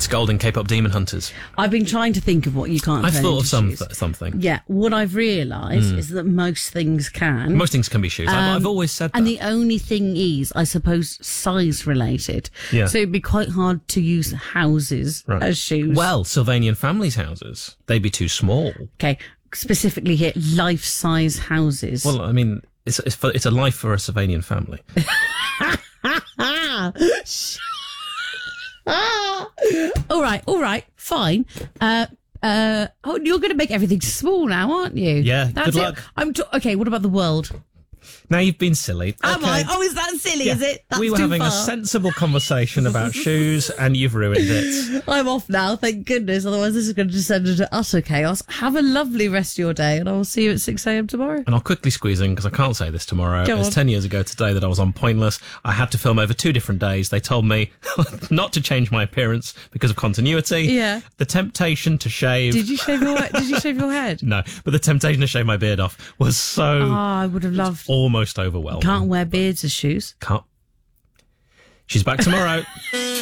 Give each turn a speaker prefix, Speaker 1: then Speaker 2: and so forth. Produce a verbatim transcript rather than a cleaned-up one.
Speaker 1: Golding Cape Up Demon Hunters.
Speaker 2: I've been trying to think of what you can't
Speaker 1: I've
Speaker 2: turn
Speaker 1: thought
Speaker 2: into
Speaker 1: of some
Speaker 2: shoes.
Speaker 1: something.
Speaker 2: Yeah, what I've realised
Speaker 1: Mm.
Speaker 2: is that most things can.
Speaker 1: Most things can be shoes. I've,
Speaker 2: Um,
Speaker 1: I've always said that.
Speaker 2: And the only thing is, I suppose, size related.
Speaker 1: Yeah.
Speaker 2: So it'd be quite hard to use houses
Speaker 1: Right.
Speaker 2: as shoes.
Speaker 1: Well, Sylvanian families' houses, they'd be too small.
Speaker 2: Okay, specifically here, life-size houses.
Speaker 1: Well, I mean, it's it's, for, it's a life for a Sylvanian family.
Speaker 2: all right, all right, fine. Uh, uh, oh, you're going to make everything small now, aren't you?
Speaker 1: Yeah,
Speaker 2: That's
Speaker 1: good
Speaker 2: it.
Speaker 1: luck.
Speaker 2: I'm t- okay. What about the world?
Speaker 1: Now you've been silly.
Speaker 2: Am
Speaker 1: Okay.
Speaker 2: I? Oh, is that silly?
Speaker 1: Yeah.
Speaker 2: Is it? That's
Speaker 1: we were
Speaker 2: too
Speaker 1: having
Speaker 2: far.
Speaker 1: a sensible conversation about shoes, and you've ruined it.
Speaker 2: I'm off now, thank goodness. Otherwise, this is going to descend into utter chaos. Have a lovely rest of your day, and I will see you at six a.m. tomorrow.
Speaker 1: And I'll quickly squeeze in, because I can't say this tomorrow.
Speaker 2: Go
Speaker 1: It was
Speaker 2: on.
Speaker 1: ten years ago today that I was on Pointless. I had to film over two different days. They told me not to change my appearance because of continuity.
Speaker 2: Yeah.
Speaker 1: The temptation to shave...
Speaker 2: Did you shave your Did you shave your head?
Speaker 1: No, but the temptation to shave my beard off was so...
Speaker 2: Oh, I would have loved.
Speaker 1: almost overwhelming.
Speaker 2: Can't wear beards as shoes.
Speaker 1: Can't. She's back tomorrow.